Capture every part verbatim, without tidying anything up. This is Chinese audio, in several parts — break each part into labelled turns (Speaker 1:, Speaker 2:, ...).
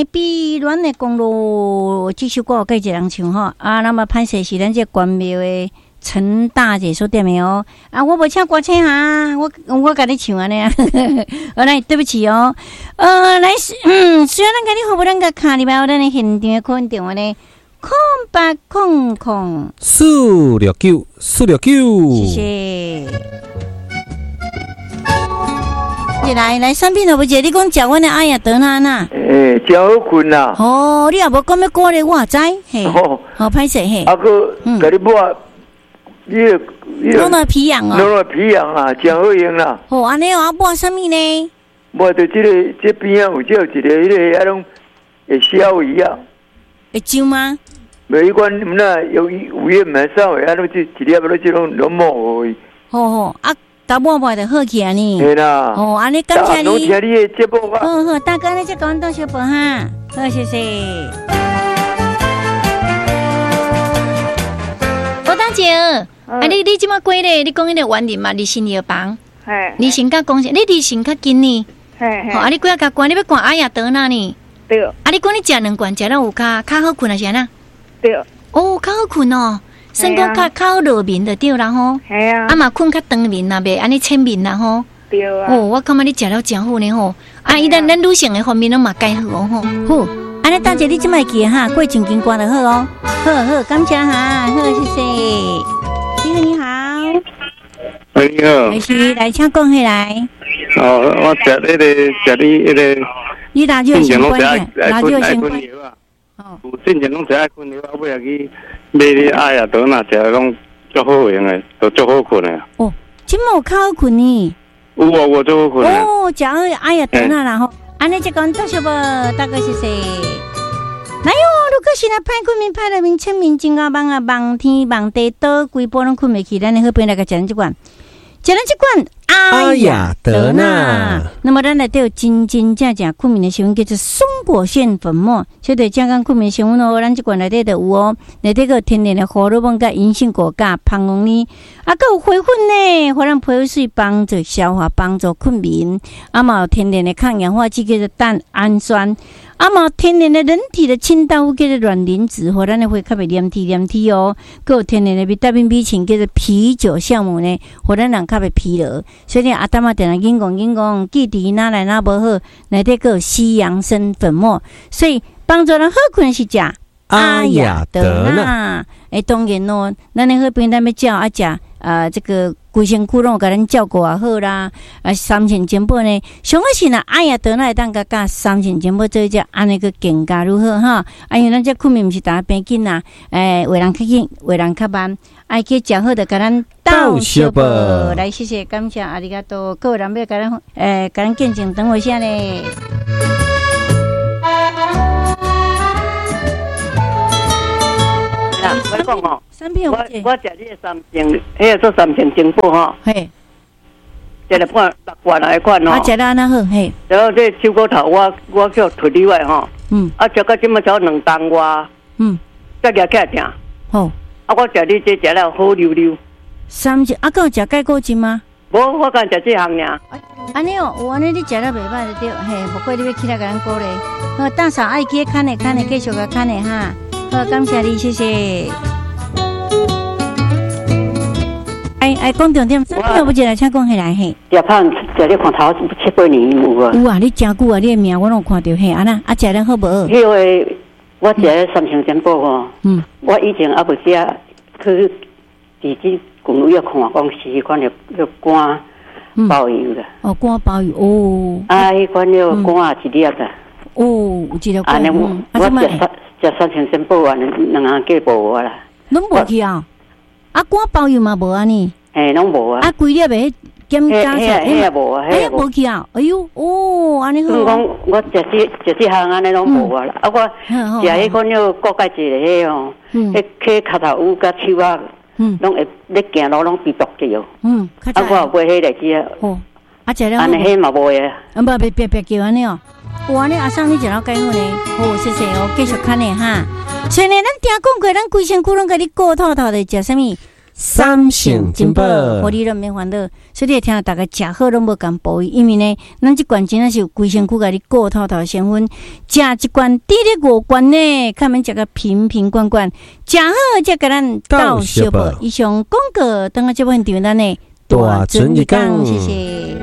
Speaker 1: 碧暖的公路这首歌有一人唱吼啊，那么拍摄是咱这关庙的陈大姐所点的哦。啊，我无请歌星哈，我我甲你唱安尼啊。好来，对不起哦。呃，来，嗯，虽然咱甲你服务咱个卡里边，咱的现场可能电话呢，空八空空
Speaker 2: 四六九四六九，
Speaker 1: 谢谢。来来，产品都不接，你讲讲阮的阿雅德娜娜。
Speaker 3: 诶，真好困啦。
Speaker 1: 哦，你也无讲要鼓励我知，嘿，好歹势嘿。
Speaker 3: 啊个，甲你抹，你
Speaker 1: 弄到皮痒哦，
Speaker 3: 弄到皮痒啊，真好用啦。
Speaker 1: 哦，安尼哦，抹什么呢？
Speaker 3: 抹到这个这边啊，有只有一个迄个迄种会消鱼啊。
Speaker 1: 会揪吗？
Speaker 3: 每一罐那有五月蛮少的，啊，都这一粒不都这种拢抹而已。
Speaker 1: 哦哦，啊。打抹抹就好起啊呢，
Speaker 3: 对啦。
Speaker 1: 哦，安尼感谢你。
Speaker 3: 侬听你的节目吧。
Speaker 1: 好好，大哥，你再给我倒小杯哈。好，谢谢。吴大姐，啊，你你即马过咧？你讲迄个园林嘛，离新药房。
Speaker 4: 嘿。
Speaker 1: 离新甲公司，你离新较近呢。
Speaker 4: 嘿嘿。
Speaker 1: 好，啊，你几啊甲关？你要关阿雅德那呢？
Speaker 4: 对。
Speaker 1: 啊，你讲你食两罐，食了有较较好困啊？是安那？
Speaker 4: 对。
Speaker 1: 哦，较好困哦。算讲较较热眠就对啦吼，
Speaker 4: 系啊，
Speaker 1: 啊嘛困较长眠啦，袂安尼浅眠啦吼。
Speaker 4: 对啊。
Speaker 1: 哦，我感觉你食了真好呢吼。啊，伊咱咱女性的方面拢嘛改好哦吼。好，安尼大姐你即摆记哈，过情经关就好哦。好好，感谢哈，好谢谢。你好你好。
Speaker 5: 喂你好。
Speaker 1: 没事，来请讲起来。
Speaker 5: 哦，我食迄个食你迄个。
Speaker 1: 你哪就先关的？哪就先关？
Speaker 5: 哦。有之前拢食爱困药，后尾也去。买你阿雅德那食拢足好用诶，都足好困诶。
Speaker 1: 哦，即么较好困呢？
Speaker 5: 有啊，我足好困诶。
Speaker 1: 哦，食好阿雅德那啦吼，安尼就讲多少无？大概谢谢。来哟，如果是来歹困眠、歹入眠、清眠、真啊梦啊、梦天梦地倒规波拢困袂去，咱的好朋友来个食咱即罐，食咱即罐阿雅德那。那么咱内底有真真正正困眠的成分，叫做松果腺粉末，所以健康困眠成分哦，咱即罐内底就有哦，内底个天然的荷尔蒙、甲银杏果苷、芳红呢，啊，个有花粉呢，互咱皮肤水帮助消化、帮助困眠，啊嘛有天然的抗氧化剂叫做蛋氨酸。啊嘛，天然的人体的清道夫叫做卵磷脂，互咱的会较袂黏体黏体哦。佮有天然的维他命 B 群叫做啤酒酵母呢，互咱人较袂疲劳。所以阿淡仔定来硬讲硬讲，记伫哪来哪无好，内底佮有西洋参粉末，所以帮助人好困是食阿雅德那。诶，当然咯，咱的好朋友咱要照啊食。啊，这个规身躯拢甲咱照顾也好啦，啊，三千金宝呢，上个是呢，哎呀，得来当甲甲三千金宝做一只安尼个更加如何哈？啊，因为咱这困眠毋是打变紧啦，诶，为人较紧，为人较慢，爱去食好的甲咱倒小宝，来谢谢感谢阿里嘎多，个人要甲咱诶，甲咱见证等我一下咧。
Speaker 4: 我讲吼，
Speaker 1: 我
Speaker 4: 我食你个三千，迄个做三千金宝吼，
Speaker 1: 嘿，
Speaker 4: 食了半六罐来款吼。
Speaker 1: 啊，食了安那好嘿。
Speaker 4: 然后这手骨头我我叫脱离外吼，
Speaker 1: 嗯，
Speaker 4: 啊食到即么才两重外，
Speaker 1: 嗯，
Speaker 4: 再夹起来听。
Speaker 1: 好，
Speaker 4: 啊我食你这食了好溜溜。
Speaker 1: 三千啊，够食钙固精吗？
Speaker 4: 无，我敢食这项尔。
Speaker 1: 安尼哦，有安尼你食了袂歹就对，嘿，无过你要起来甲咱鼓励。好，大嫂爱记看的看的，继续甲看的哈。好，感谢你，谢谢。哎哎，讲重点，要不就来请讲起来嘿。
Speaker 4: 食胖食你看头七八年有啊。有
Speaker 1: 啊，你真久啊，你的名我拢看到嘿，安那啊食了好无？
Speaker 4: 迄个我食了三千元宝吼，嗯，我以前也无食去自己公路要看，讲是款了要肝包油的。
Speaker 1: 哦，肝包油哦。
Speaker 4: 啊，迄款了肝一粒的。
Speaker 1: 哦，有一粒肝。安尼我
Speaker 4: 我食三食三千元宝啊，两两个无啊啦。
Speaker 1: 拢无去啊？啊，肝包油嘛无安尼。
Speaker 4: 诶，拢无啊。
Speaker 1: 啊，规粒的减加起来，
Speaker 4: 迄个无啊，
Speaker 1: 迄个无去啊。哎呦，哦，安尼好。
Speaker 4: 我讲我食这食这项安尼拢无啊啦。啊，我食迄款了国家一个迄哦，迄起脚头有甲手啊，拢会咧行路拢鼻毒着。嗯，啊，我有买迄个只啊。哦，啊，食了。安尼迄嘛无诶。啊，无别别别叫安尼哦。哇，你阿桑你食了介好呢。好，谢谢哦，继续看呢哈。所以呢，咱听讲过，咱规身躯拢甲你顾透透的食啥物？
Speaker 2: 三性金宝，
Speaker 1: 互你都免烦恼。所以你会听到大家食好拢无共补，因为呢，咱即罐真正是有规身躯甲你顾透透成分，食一罐抵你五罐呢，看免食个瓶瓶罐罐，食好才甲咱斗小宝。以上广告，等下这部分场咱呢大准日讲，谢谢。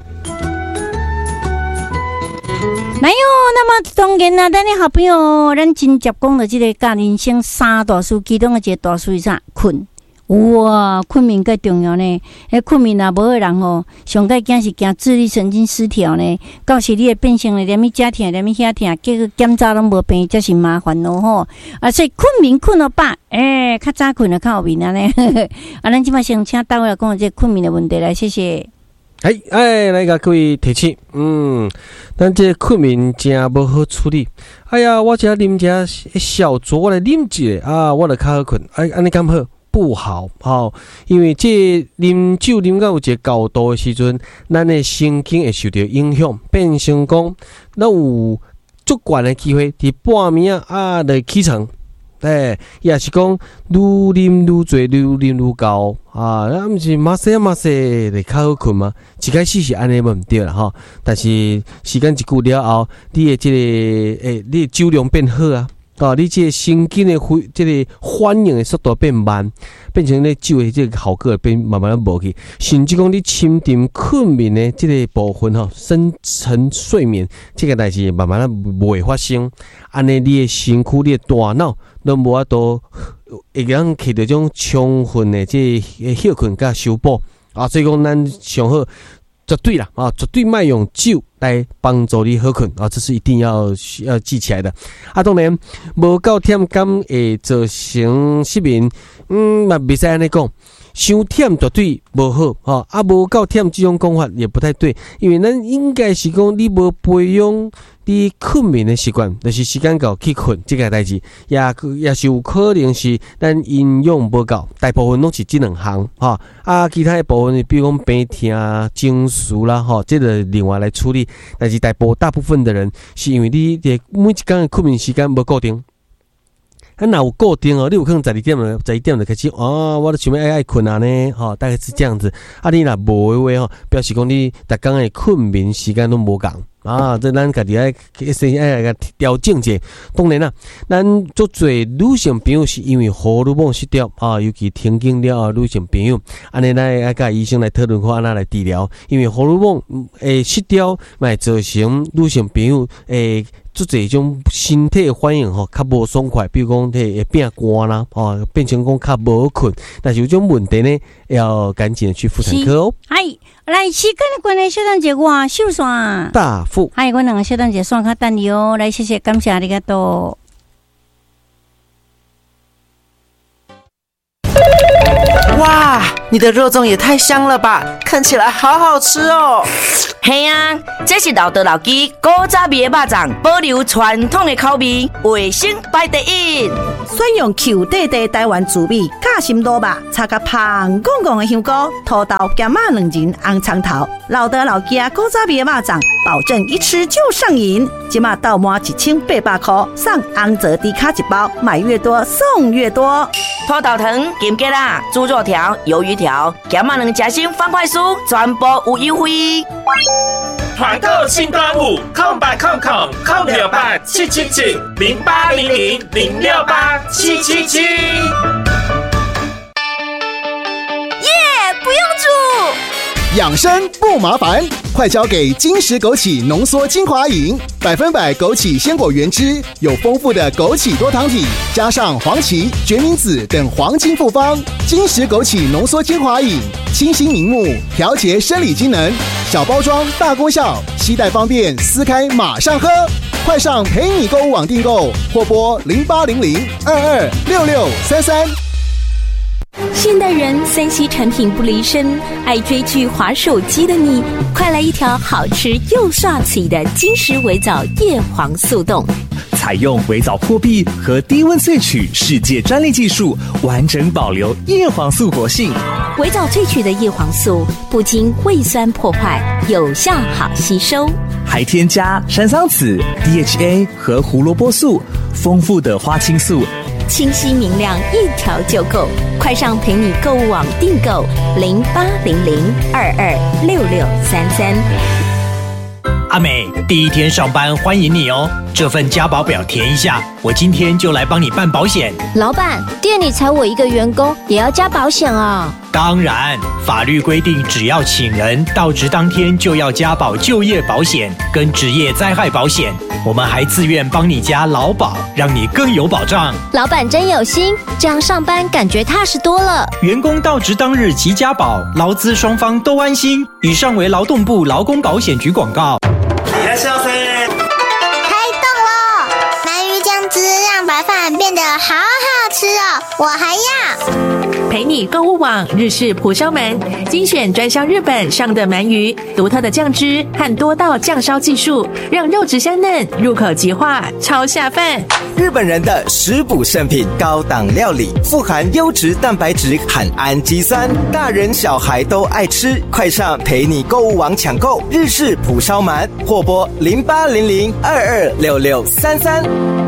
Speaker 1: 来哟，那么当然啦，咱的好朋友，咱真接讲了这个甲人生三大事，其中的一个大事是啥？困。哇，困眠更重要呢！迄困眠若无的人吼，上该惊是惊自律神经失调呢。到时你会变成了连咪遮疼，连咪遐疼，结果检查拢无病，才是麻烦咯吼。啊，所以困眠困到饱，诶、欸，较早困就较有面啊呢。啊，咱即摆先请大卫来讲这困眠的问题来，谢谢。
Speaker 2: 哎哎，来甲各位提醒，嗯，咱这困眠真无好处理。哎呀，我只啉只小酌，我来啉一个啊，我就较好困。哎，安尼敢好？不好，好、哦，因为这啉酒啉到有一个高度的时阵，咱的神经会受到影响，变成讲，咱有足悬的机会，伫半暝啊啊来起床，诶，也是讲愈啉愈醉，愈啉愈高啊，咱毋是马西马西来较好困吗？一开始是安尼无毋对啦吼，但是时间一久了后，你的这个诶，你的酒量变好啊。哦，你这个神经的回，这个反应的速度变慢，变成咧酒的这个效果变慢慢的无去，甚至讲你深沉困眠的这个部分吼，深层睡眠这个代志慢慢的不会发生，安尼你的身躯、你的大脑都无法度会让起到种充分的这个休困甲修补啊，所以讲咱上好。绝对啦啊，绝对卖用酒来帮助你好困啊，这是一定要要记起来的。啊，当然无够忝感会造成失眠，嗯，嘛袂使安尼讲，伤忝绝对无好啊，啊无够忝这种讲法也不太对，因为咱应该是讲你无培养你困眠的习惯，就是时间到去困这个代志，也也是有可能是咱营养无够，大部分拢是这两项哈。啊，其他的部分，比如讲病痛、情绪啦，哈，这个另外来处理。但是大部大部分的人是因为你的每一天的困眠时间无固定。啊，若有固定哦，你有可能十二点了，十一点就开始哦，我都想要爱爱困啊呢，吼，大概是这样子。啊，你若无的话吼，表示讲你逐工的困眠时间都无共。啊，这咱家己爱先爱来调整者。当然啦，咱足侪女性朋友是因为荷尔蒙失调啊，尤其停经了女性朋友，安尼咱爱甲医生来讨论看安那来治疗。因为荷尔蒙诶失调，咪造成女性朋友诶足侪种身体的反应吼，较无爽快，比如讲会会变寒啦，哦，变成讲较无困。但是有种问题呢，要赶紧去妇产科哦。
Speaker 1: 嗨。来，时间的关系，小等者我秀线
Speaker 2: 大富，
Speaker 1: 嗨，我两个小等者线较等你哦。来，谢谢，感谢你个多。
Speaker 6: 哇，你的肉粽也太香了吧，看起来好好吃哦。
Speaker 7: 嘿啊，这是老德老鸡古早味的肉粽，保留传统的口味，卫生排第一。
Speaker 8: 选用 Q 弟弟台湾滋味夹心卤肉，炒甲香滚滚的香菇、土豆、咸仔两仁、红葱头，老德老鸡古早味的肉粽，保证一吃就上瘾。即马到满一千八百块，送红泽低卡一包，买越多送越多。
Speaker 7: 土豆糖、金桔啦、猪肉条、鱿鱼条、咸仔两夹心方块酥，全部有优惠。
Speaker 9: 团购新端午，空八空空空六八七七七零八零零零六八七七七。耶，
Speaker 7: 不用煮，
Speaker 10: 养生不麻烦，快交给金石枸杞浓缩精华饮，百分百枸杞鲜果原汁，有丰富的枸杞多糖体，加上黄芪、决明子等黄金复方。金石枸杞浓缩精华饮，清新明目，调节生理机能，小包装大功效，携带方便，撕开马上喝。快上陪你购物网订购，或拨零八零零二二六六三三。
Speaker 11: 现代人三 C 产品不离身，爱追剧滑手机的你，快来一条好吃又刷嘴的金石微藻叶黄素冻。
Speaker 12: 采用微藻破壁和低温萃取世界专利技术，完整保留叶黄素活性。
Speaker 11: 微藻萃取的叶黄素不经胃酸破坏，有效好吸收，
Speaker 12: 还添加山桑子、D H A 和胡萝卜素，丰富的花青素
Speaker 11: 清晰明亮，一条就够。快上陪你购物网订购零八零零二二六六三三。
Speaker 13: 阿美，第一天上班欢迎你哦！这份加保表填一下，我今天就来帮你办保险。
Speaker 14: 老板，店里才我一个员工，也要加保险啊？
Speaker 13: 当然，法律规定，只要请人到职当天就要加保就业保险跟职业灾害保险。我们还自愿帮你加劳保，让你更有保障。
Speaker 14: 老板真有心，这样上班感觉踏实多了。
Speaker 13: 员工到职当日即加保，劳资双方都安心。以上为劳动部劳工保险局广告。
Speaker 15: 你来消费。
Speaker 16: 开动喽！鳗鱼酱汁让白饭变得好好吃哦，我还要。
Speaker 17: 陪你购物网日式蒲烧鳗，精选专销日本上的鳗鱼，独特的酱汁和多道酱烧技术，让肉质香嫩，入口即化，超下饭。
Speaker 18: 日本人的食补圣品，高档料理，富含优质蛋白质和氨基酸，大人小孩都爱吃。快上陪你购物网抢购日式蒲烧鳗，或拨零八零零二二六六三三。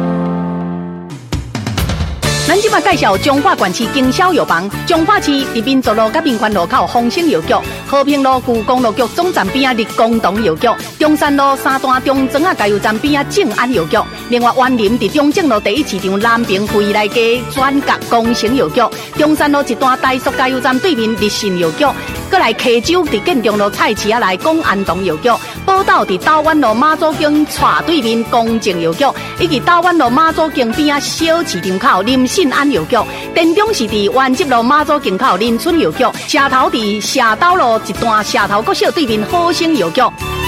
Speaker 19: 咱即马介绍中华县市经销药房，中华市伫民族路甲民权路口丰兴药局，和平路旧公路局总站边啊立功堂药局，中山路三段中庄啊加油站边啊正安药局，另外园林伫中正路第一市场南平惠来街转角工程药局，中山路一段大速加油站对面立信药局，过来溪州伫建中路菜市啊内公安堂药局，宝岛伫道湾路马祖径斜对面公正药局，以及道湾路马祖径边啊小市场口林信安药局，田中是伫原集路马祖径口林村药局，社头伫社斗路一段社头国小对面好生药局。